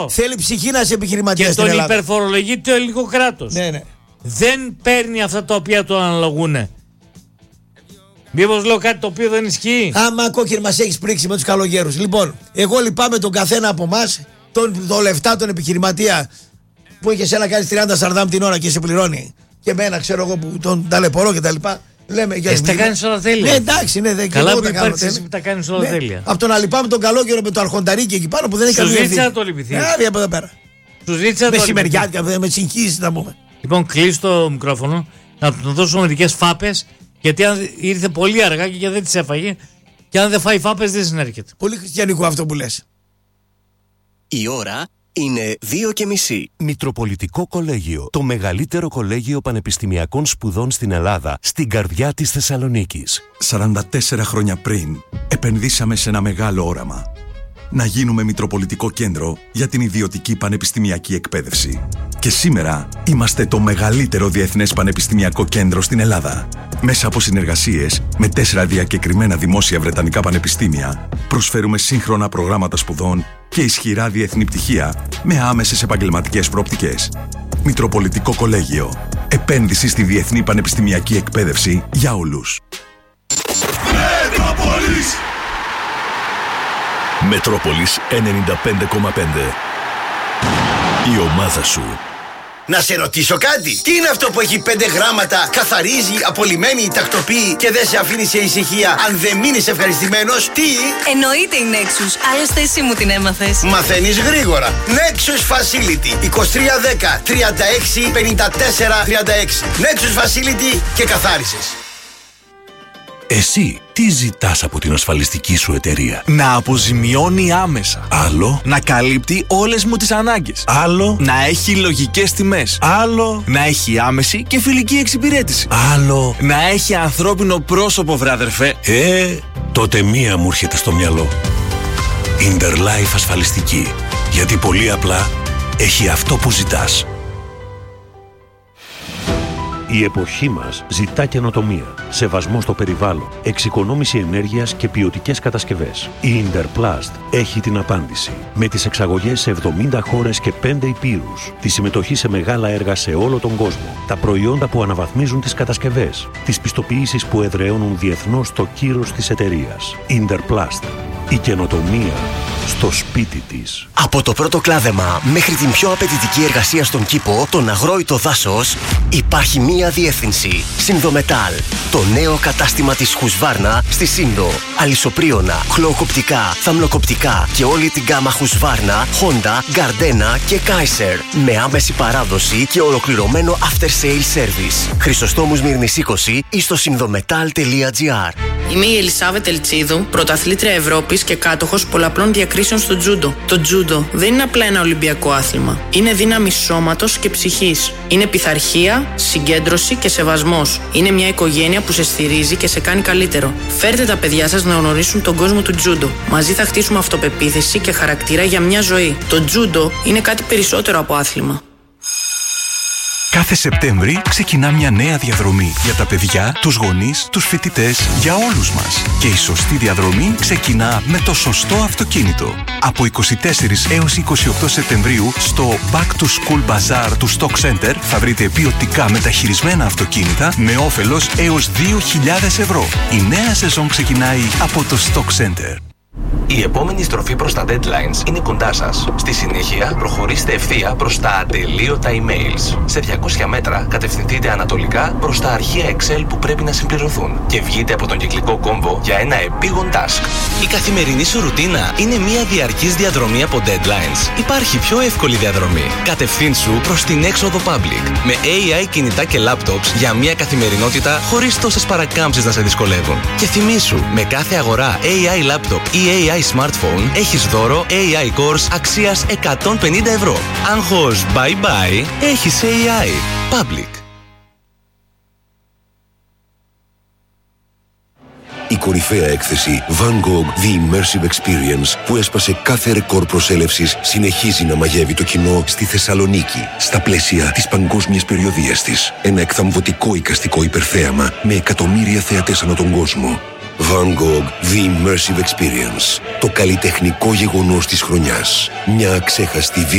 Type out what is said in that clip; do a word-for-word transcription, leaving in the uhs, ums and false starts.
Θέλει ψυχή να είσαι επιχειρηματίας και στην τον Ελλάδα. υπερφορολογεί το ελληνικό κράτος. Ναι, ναι. Δεν παίρνει αυτά τα οποία του αναλογούν. Μήπως λέω κάτι το οποίο δεν ισχύει? Άμα κόκκινη μας έχεις πρίξει με τους καλογέρους. Λοιπόν, εγώ λυπάμαι τον καθένα από εμάς, τον, τον λεφτά, τον επιχειρηματία που είχε ένα κάνει τριάντα σαρδάμ την ώρα και σε πληρώνει. Και εμένα, ξέρω εγώ, που τον ταλαιπωρώ κτλ. Λέμε για εσύ τα κάνεις όλα τέλεια. Ναι, εντάξει, ναι, δεν καλά που τα κάνω. Εσύ που τα κάνεις όλα ναι. τέλεια. Από το να λυπάμαι τον καλόγερο με το αρχονταρίκι εκεί πάνω που δεν έχει καμία ευθύνη. Σου ζήτησα να το λυπηθείς. Άδεια από εδώ πέρα. Σου ζήτησα να το μεσημεριάτικα, με συγχύσεις να πούμε. Λοιπόν, κλείσει το μικρόφωνο, να του δώσω μερικές φάπες, γιατί αν ήρθε πολύ αργά και δεν τις έφαγε, και αν δεν φάει φάπες δεν συνέρχεται. Πολύ χριστιανικό αυτό που λες. Η ώρα είναι δύο και μισή. Μητροπολιτικό Κολέγιο, το μεγαλύτερο κολέγιο πανεπιστημιακών σπουδών στην Ελλάδα, στην καρδιά της Θεσσαλονίκης. σαράντα τέσσερα χρόνια πριν, επενδύσαμε σε ένα μεγάλο όραμα. Να γίνουμε Μητροπολιτικό Κέντρο για την ιδιωτική πανεπιστημιακή εκπαίδευση. Και σήμερα είμαστε το μεγαλύτερο διεθνές πανεπιστημιακό κέντρο στην Ελλάδα. Μέσα από συνεργασίες με τέσσερα διακεκριμένα δημόσια βρετανικά πανεπιστήμια, προσφέρουμε σύγχρονα προγράμματα σπουδών και ισχυρά διεθνή πτυχία με άμεσες επαγγελματικές προοπτικές. Μητροπολιτικό Κολέγιο. Επένδυση στη διεθνή πανεπιστημιακή εκπαίδευση για όλους. Μετρόπολης! Μετρόπολης ενενήντα πέντε κόμμα πέντε. Η ομάδα σου. Να σε ρωτήσω κάτι. Τι είναι αυτό που έχει πέντε γράμματα, καθαρίζει, απολυμμένει, τακτοποιεί και δεν σε αφήνει σε ησυχία αν δεν μείνεις ευχαριστημένος? Τι? Εννοείται η Nexus. Άλλωστε εσύ μου την έμαθες. Μαθαίνεις γρήγορα. Nexus Facility είκοσι τρία δέκα τριάντα έξι πενήντα τέσσερα τριάντα έξι. Nexus Facility και καθάρισες. Εσύ τι ζητάς από την ασφαλιστική σου εταιρεία? Να αποζημιώνει άμεσα. Άλλο. Να καλύπτει όλες μου τις ανάγκες. Άλλο. Να έχει λογικές τιμές. Άλλο. Να έχει άμεση και φιλική εξυπηρέτηση. Άλλο. Να έχει ανθρώπινο πρόσωπο, βράδερφε. Ε, τότε μία μου έρχεται στο μυαλό. Interlife ασφαλιστική. Γιατί πολύ απλά έχει αυτό που ζητάς. Η εποχή μας ζητά καινοτομία, σεβασμό στο περιβάλλον, εξοικονόμηση ενέργειας και ποιοτικές κατασκευές. Η Interplast έχει την απάντηση. Με τις εξαγωγές σε εβδομήντα χώρες και πέντε υπήρους, τη συμμετοχή σε μεγάλα έργα σε όλο τον κόσμο, τα προϊόντα που αναβαθμίζουν τις κατασκευές, τις πιστοποιήσεις που εδραιώνουν διεθνώς το κύρος της εταιρείας. Interplast. Η καινοτομία στο σπίτι της. Από το πρώτο κλάδεμα μέχρι την πιο απαιτητική εργασία στον κήπο, τον αγρόητο δάσος, υπάρχει μία διεύθυνση. Συνδομετάλ. Το νέο κατάστημα της Χουσβάρνα στη Σύνδο. Αλυσοπρίωνα, χλωοκοπτικά, θαμνοκοπτικά και όλη την γκάμα Χουσβάρνα, Honda, Gardena και Kaiser. Με άμεση παράδοση και ολοκληρωμένο after sale service. Χρυσοστόμου Μύρνης είκοσι ή στο συνδομετάλ τελεία τζι άρ. Είμαι η Ελισάβετ Ελτσίδου, πρωταθλήτρια Ευρώπης και κάτοχος πολλαπλών διακρίσεων στο τζούντο. Το τζούντο δεν είναι απλά ένα ολυμπιακό άθλημα. Είναι δύναμη σώματος και ψυχής. Είναι πειθαρχία, συγκέντρωση και σεβασμός. Είναι μια οικογένεια που σε στηρίζει και σε κάνει καλύτερο. Φέρτε τα παιδιά σας να γνωρίσουν τον κόσμο του τζούντο. Μαζί θα χτίσουμε αυτοπεποίθηση και χαρακτήρα για μια ζωή. Το τζούντο είναι κάτι περισσότερο από άθλημα. Κάθε Σεπτέμβρη ξεκινά μια νέα διαδρομή για τα παιδιά, τους γονείς, τους φοιτητές, για όλους μας. Και η σωστή διαδρομή ξεκινά με το σωστό αυτοκίνητο. Από είκοσι τέσσερις έως είκοσι οκτώ Σεπτεμβρίου στο Back to School Bazaar του Stock Center θα βρείτε ποιοτικά μεταχειρισμένα αυτοκίνητα με όφελος έως δύο χιλιάδες ευρώ. Η νέα σεζόν ξεκινάει από το Stock Center. Η επόμενη στροφή προς τα deadlines είναι κοντά σας. Στη συνέχεια, προχωρήστε ευθεία προς τα ατελείωτα emails. Σε διακόσια μέτρα, κατευθυνθείτε ανατολικά προς τα αρχεία Excel που πρέπει να συμπληρωθούν και βγείτε από τον κυκλικό κόμβο για ένα επίγον task. Η καθημερινή σου ρουτίνα είναι μια διαρκής διαδρομή από deadlines. Υπάρχει πιο εύκολη διαδρομή. Κατευθύνσου προς την έξοδο public. Με έι άι κινητά και laptops για μια καθημερινότητα χωρίς τόσες παρακάμψεις να σε δυσκολεύουν. Και θυμήσου, με κάθε αγορά έι άι laptop ή έι άι smartphone έχεις δώρο έι άι course αξίας εκατόν πενήντα ευρώ. Άγχος bye bye, έχεις έι άι Public. Η κορυφαία έκθεση Van Gogh The Immersive Experience που έσπασε κάθε ρεκόρ προσέλευσης συνεχίζει να μαγεύει το κοινό στη Θεσσαλονίκη στα πλαίσια της παγκόσμιας περιοδίας της. Ένα εκθαμβωτικό εικαστικό υπερθέαμα με εκατομμύρια θεατές ανά τον κόσμο. Van Gogh The Immersive Experience. Το καλλιτεχνικό γεγονός της χρονιάς. Μια αξέχαστη